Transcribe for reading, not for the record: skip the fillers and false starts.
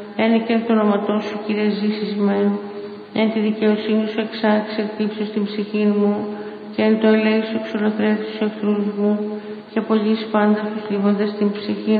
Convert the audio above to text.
Ένε και εν το όνοματό σου, Κύριε, ζήσεις με. Εν τη δικαιοσύνη σου εξάξεις εκτύψεις την ψυχή μου, και εν το ελέη σου εξολοθρεύσεις τους εχθρούς μου, και απολύσεις πάντα τους θλίβοντες την ψυχή